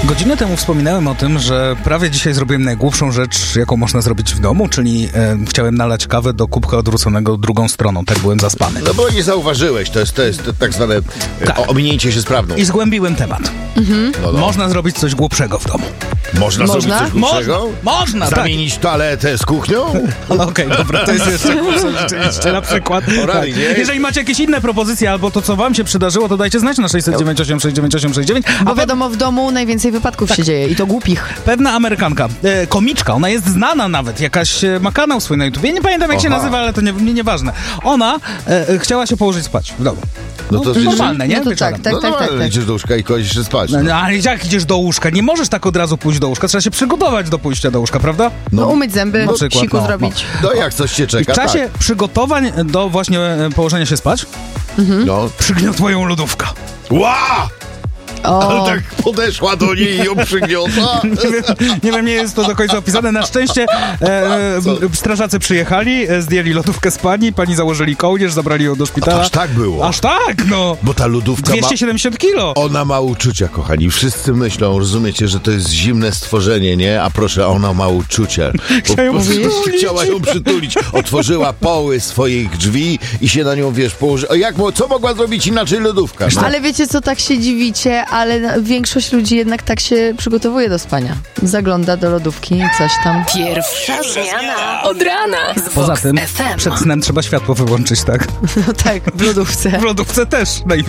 Godzinę temu wspominałem o tym, że prawie dzisiaj zrobiłem najgłupszą rzecz, jaką można zrobić w domu, czyli chciałem nalać kawę do kubka odwróconego drugą stroną. Tak byłem zaspany. No bo nie zauważyłeś, to jest tak zwane ominięcie się sprawną. I zgłębiłem temat. No. Można zrobić coś głupszego w domu. Można zrobić coś głupszego? Można, tak. Zamienić toaletę z kuchnią? No okej, dobra, to jest jeszcze głupsze rzeczywiście, na przykład. Orali, Tak. nie? Jeżeli macie jakieś inne propozycje albo to, co wam się przydarzyło, to dajcie znać na 698 698 69. Bo wiadomo, w domu najwięcej wypadków się dzieje i to głupich. Pewna Amerykanka, komiczka, ona jest znana nawet, jakaś ma kanał swój na YouTubie, nie pamiętam jak się nazywa, ale to nieważne. Ona chciała się położyć spać w domu. No to normalne, nie? No to Wieczorem. tak. Idziesz do łóżka i kładziesz się spać. No, ale jak idziesz do łóżka? Nie możesz tak od razu pójść do łóżka, trzeba się przygotować do pójścia do łóżka, prawda? No umyć zęby, na przykład, siku no. zrobić. No jak coś cię I czeka, w czasie przygotowań do właśnie położenia się spać No. przygniotła moją lodówka. Ła! Ale tak podeszła do niej i ją przygniotła. Nie wiem, nie jest to do końca opisane. Na szczęście strażacy przyjechali, zdjęli lodówkę z pani założyli kołnierz, zabrali ją do szpitala. Aż tak było. Aż tak, no. Bo ta lodówka 270 kilo. Ona ma uczucia, kochani. Wszyscy myślą, rozumiecie, że to jest zimne stworzenie, nie? A proszę, ona ma uczucia. Chciała ją przytulić. Otworzyła poły swoich drzwi i się na nią, położyła. Co mogła zrobić inaczej lodówka? No? Ale wiecie co, tak się dziwicie, ale większość ludzi jednak tak się przygotowuje do spania. Zagląda do lodówki i coś tam. Pierwsza zmiana od rana. Poza tym, przed snem trzeba światło wyłączyć, tak? No tak, w lodówce. W lodówce też.